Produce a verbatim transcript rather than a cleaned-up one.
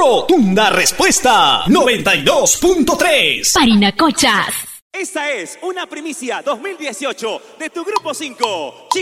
Rotunda respuesta. noventa y dos punto tres. Parinacochas. Esta es una primicia dos mil dieciocho de tu Grupo cinco.